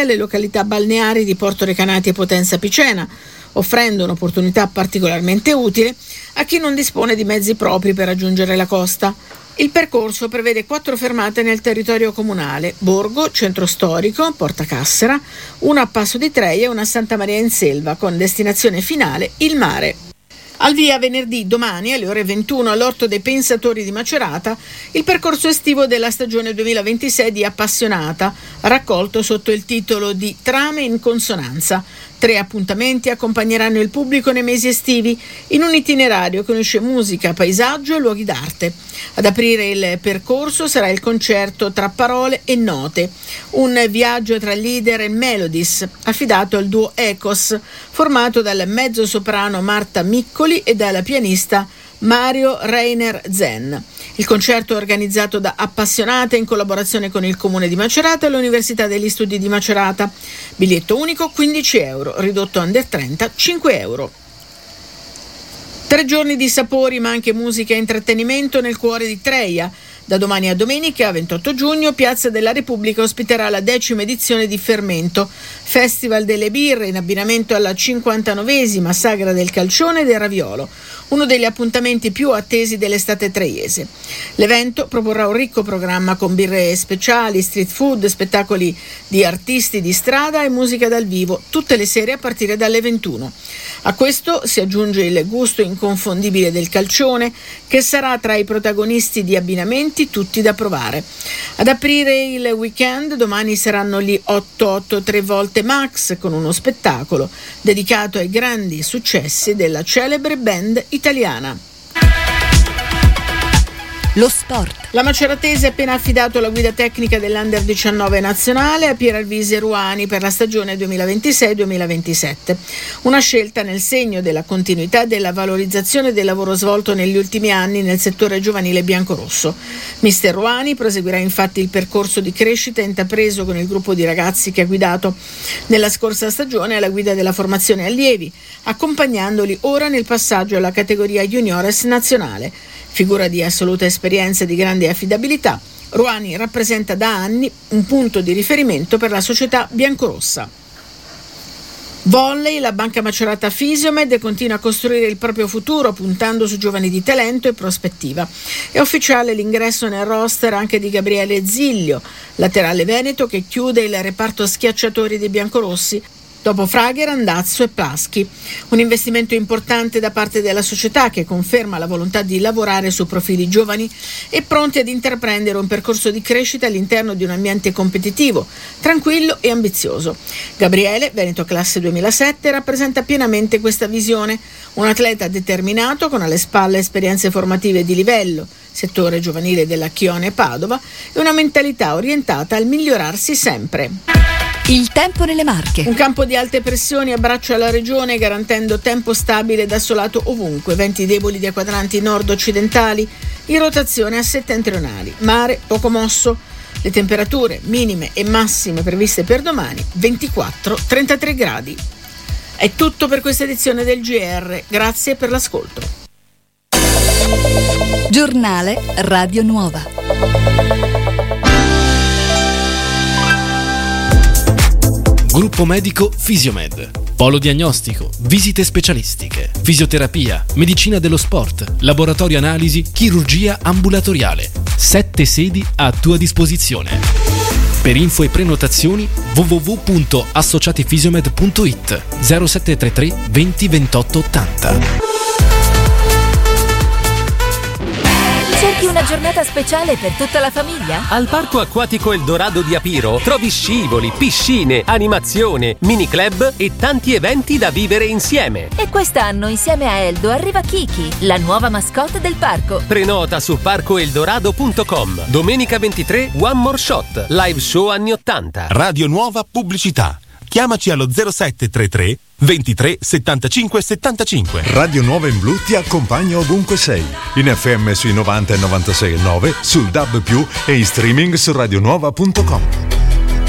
alle località balneari di Porto Recanati e Potenza Picena, offrendo un'opportunità particolarmente utile a chi non dispone di mezzi propri per raggiungere la costa. Il percorso prevede 4 fermate nel territorio comunale: Borgo, Centro Storico, Porta Cassera, una a Passo di Treia e una a Santa Maria in Selva, con destinazione finale il mare. Al via venerdì, domani, alle ore 21 all'Orto dei Pensatori di Macerata, il percorso estivo della stagione 2026 di Appassionata, raccolto sotto il titolo di Trame in consonanza. 3 appuntamenti accompagneranno il pubblico nei mesi estivi in un itinerario che unisce musica, paesaggio e luoghi d'arte. Ad aprire il percorso sarà il concerto Tra parole e note, un viaggio tra leader e melodies affidato al duo Ecos, formato dal mezzosoprano Marta Miccoli e dal pianista Mario Reiner Zen. Il concerto è organizzato da Appassionate in collaborazione con il Comune di Macerata e l'Università degli Studi di Macerata. Biglietto unico 15 euro, ridotto under 30 5 euro. 3 giorni di sapori ma anche musica e intrattenimento nel cuore di Treia. Da domani a domenica, 28 giugno, Piazza della Repubblica ospiterà la 10ª edizione di Fermento, Festival delle birre in abbinamento alla 59esima Sagra del Calcione e del Raviolo, uno degli appuntamenti più attesi dell'estate treiese. L'evento proporrà un ricco programma con birre speciali, street food, spettacoli di artisti di strada e musica dal vivo, tutte le sere a partire dalle 21. A questo si aggiunge il gusto inconfondibile del calcione, che sarà tra i protagonisti di abbinamenti tutti da provare. Ad aprire il weekend domani saranno gli 883 volte Max, con uno spettacolo dedicato ai grandi successi della celebre band italiana. Lo sport. La maceratese ha appena affidato la guida tecnica dell'Under 19 nazionale a Pier Alvise Ruani per la stagione 2026-2027. Una scelta nel segno della continuità e della valorizzazione del lavoro svolto negli ultimi anni nel settore giovanile biancorosso. Mister Ruani proseguirà infatti il percorso di crescita intrapreso con il gruppo di ragazzi che ha guidato nella scorsa stagione alla guida della formazione allievi, accompagnandoli ora nel passaggio alla categoria juniores nazionale. Figura di assoluta esperienza e di grande affidabilità, Ruani rappresenta da anni un punto di riferimento per la società biancorossa. Volley, la banca Macerata Fisiomed continua a costruire il proprio futuro puntando su giovani di talento e prospettiva. È ufficiale l'ingresso nel roster anche di Gabriele Ziglio, laterale veneto che chiude il reparto schiacciatori dei biancorossi dopo Fragher, Andazzo e Plaschi. Un investimento importante da parte della società che conferma la volontà di lavorare su profili giovani e pronti ad intraprendere un percorso di crescita all'interno di un ambiente competitivo, tranquillo e ambizioso. Gabriele, veneto classe 2007, rappresenta pienamente questa visione. Un atleta determinato con alle spalle esperienze formative di livello, settore giovanile della Chione Padova, e una mentalità orientata al migliorarsi sempre. Il tempo nelle Marche. Un campo di alte pressioni abbraccia la regione garantendo tempo stabile ed assolato ovunque, venti deboli da quadranti nord-occidentali in rotazione a settentrionali, mare poco mosso. Le temperature minime e massime previste per domani 24-33 gradi. È tutto per questa edizione del GR, grazie per l'ascolto. Giornale Radio Nuova. Gruppo medico Fisiomed. Polo diagnostico, visite specialistiche, fisioterapia, medicina dello sport, laboratorio analisi, chirurgia ambulatoriale. 7 sedi a tua disposizione. Per info e prenotazioni www.associatifisiomed.it 0733 20 28 80. Una giornata speciale per tutta la famiglia? Al Parco Acquatico Eldorado di Apiro trovi scivoli, piscine, animazione, mini club e tanti eventi da vivere insieme. E quest'anno insieme a Eldo arriva Kiki, la nuova mascotte del parco. Prenota su parcoeldorado.com. Domenica 23 One More Shot, live show anni 80. Radio Nuova Pubblicità. Chiamaci allo 0733 23 75 75. Radio Nuova in Blu ti accompagna ovunque sei. In FM sui 90 e 96,9, sul DAB+, e in streaming su radionuova.com.